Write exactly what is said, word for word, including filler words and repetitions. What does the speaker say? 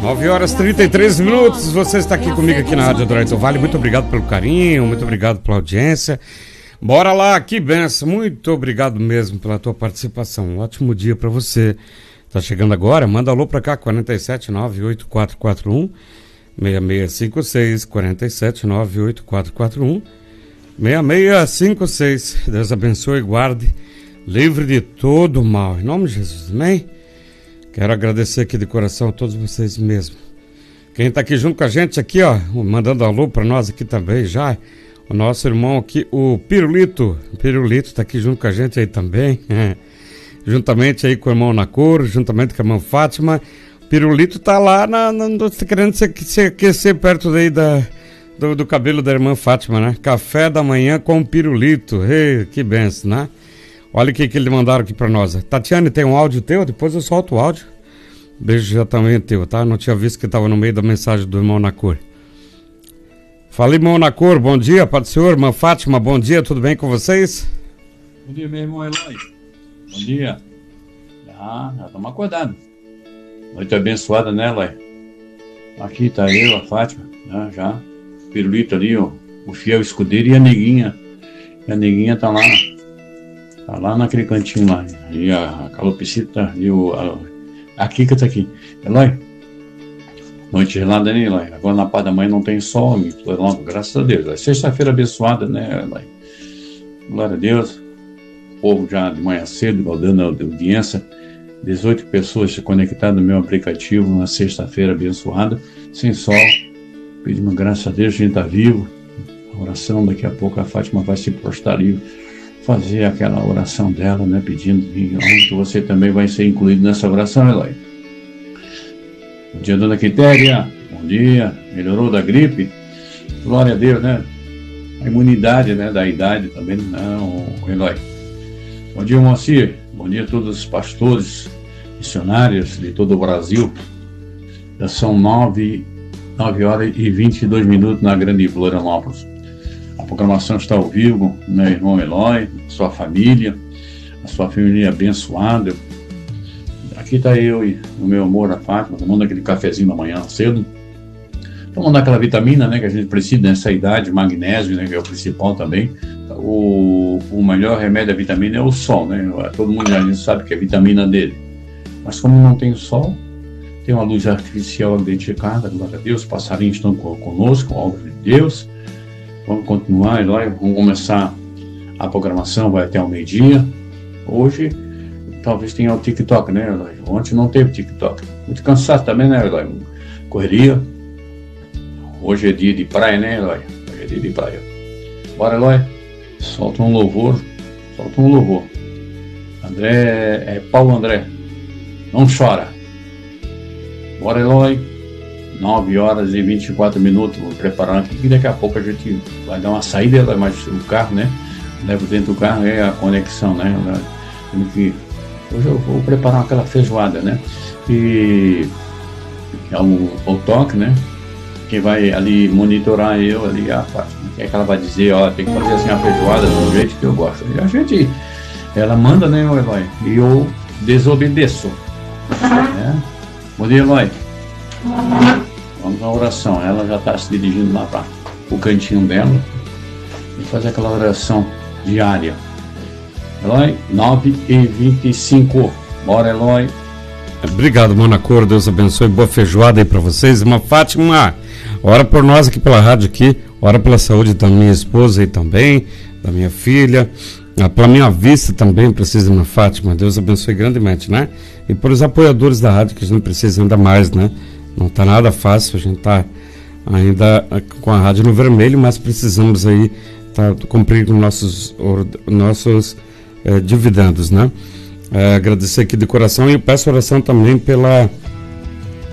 nove horas e trinta e três minutos. Você está aqui comigo aqui na Rádio Eldorado do Vale. Muito obrigado pelo carinho, muito obrigado pela audiência. Bora lá, que benção. Muito obrigado mesmo pela tua participação. Um ótimo dia para você. Tá chegando agora? Manda alô para cá, quatro sete nove oito quatro quatro um seis seis cinco seis, quatro sete nove oito quatro quatro um seis seis cinco seis. Deus abençoe e guarde, livre de todo mal. Em nome de Jesus, amém? Quero agradecer aqui de coração a todos vocês mesmo. Quem está aqui junto com a gente aqui, ó, mandando alô para nós aqui também já, o nosso irmão aqui, o Pirulito. O Pirulito está aqui junto com a gente aí também, juntamente aí com o irmão Nacor, juntamente com a irmã Fátima. O Pirulito tá lá na, na, querendo se, se aquecer perto daí da, do, do cabelo da irmã Fátima, né? Café da manhã com o Pirulito. Ei, que benção, né? Olha o que, que eles mandaram aqui pra nós. Tatiane, tem um áudio teu? Depois eu solto o áudio. Beijo já também é teu, tá? Não tinha visto que tava no meio da mensagem do irmão Nacor. Fala, irmão Nacor, bom dia, Pai do Senhor. Irmã Fátima, bom dia, tudo bem com vocês? Bom dia, meu irmão Eloy. Bom dia. Já, já estamos acordados. Noite abençoada, né, Eloy? Aqui tá eu, a Fátima, né, já. O Pirulito ali, ó, o fiel escudeiro e a neguinha. E a neguinha tá lá. Tá lá naquele cantinho lá. E a, a calopsita e o, a, a Kika tá aqui. Eloy, noite gelada, né, Eloy? Agora na paz da manhã não tem sol, Eloy, graças a Deus. É sexta-feira abençoada, né, Eloy? Glória a Deus. O povo já de manhã cedo, dando a audiência. dezoito pessoas se conectadas no meu aplicativo na sexta-feira abençoada. Sem sol. Pedimos graças a Deus, a gente tá vivo. A oração, daqui a pouco a Fátima vai se postar ali, fazer aquela oração dela, né, pedindo que você também vai ser incluído nessa oração, Eloy. Bom dia, dona Quitéria. Bom dia. Melhorou da gripe? Glória a Deus, né? A imunidade, né, da idade também, não, Eloy. Bom dia, Moacir. Bom dia a todos os pastores, missionários de todo o Brasil. Já são nove, nove horas e vinte e dois minutos na Grande Florianópolis. A programação está ao vivo, meu irmão Eloy, sua família, a sua família abençoada. Aqui está eu e o meu amor, a Fátima, tomando aquele cafezinho da manhã cedo, tomando aquela vitamina, né, que a gente precisa nessa idade, magnésio, né, que é o principal também. O, o melhor remédio da vitamina é o sol, né? Todo mundo já sabe que é a vitamina dele. Mas como não tem sol, tem uma luz artificial identificada, glória a Deus, os passarinhos estão conosco, a obra de Deus. Vamos continuar, Eloy, vamos começar a programação, vai até o meio-dia. Hoje, talvez tenha o TikTok, né, Eloy? Ontem não teve TikTok. Muito cansado também, né, Eloy? Correria. Hoje é dia de praia, né, Eloy? Hoje é dia de praia. Bora, Eloy. Solta um louvor. Solta um louvor. André, é Paulo André. Não chora. Bora, Eloy. nove horas e vinte e quatro minutos, vou preparar aqui, e daqui a pouco a gente vai dar uma saída, mas o carro, né, levo dentro do carro, é a conexão, né, que, hoje eu vou preparar aquela feijoada, né, e é o, o toque, né, quem vai ali monitorar eu, ali, a Fátima, que é que ela vai dizer, ó, tem que fazer assim a feijoada do jeito que eu gosto, e a gente, ela manda, né, Eloy, e eu desobedeço, né. Bom dia, Eloy. Vamos à oração. Ela já está se dirigindo lá para o cantinho dela e fazer aquela oração diária. Eloy, nove e vinte e cinco. Bora, Eloy. Obrigado, Monacor. Deus abençoe. Boa feijoada aí para vocês. Uma Fátima, ora por nós aqui pela rádio aqui. Ora pela saúde da minha esposa aí também, da minha filha. Pela minha vista também precisa de uma Fátima. Deus abençoe grandemente, né? E por os apoiadores da rádio, que a gente precisa ainda mais, né? Não está nada fácil, a gente está ainda com a rádio no vermelho, mas precisamos aí tá, cumprir com nossos, nossos eh, dividendos, né? Eh, agradecer aqui de coração e eu peço oração também pela